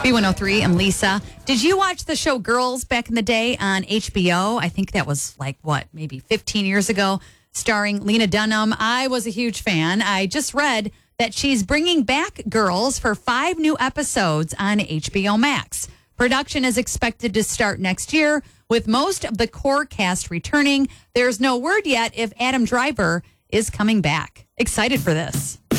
B103 and Lisa. Did you watch the show Girls back in the day on HBO? I think that was maybe 15 years ago, starring Lena Dunham. I was a huge fan. I just read that she's bringing back Girls for 5 new episodes on HBO Max. Production is expected to start next year, with most of the core cast returning. There's no word yet if Adam Driver is coming back. Excited for this.